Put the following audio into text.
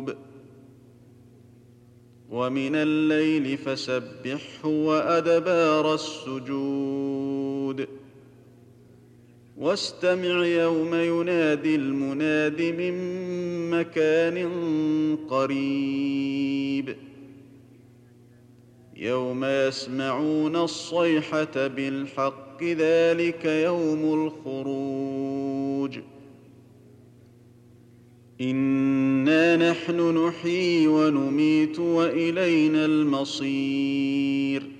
ومن الليل فسبحه وأدبار السجود واستمع يوم ينادي المناد من مكان قريب يوم يسمعون الصيحة بالحق ذلك يوم الخروج إنا نحن نحيي ونميت وإلينا المصير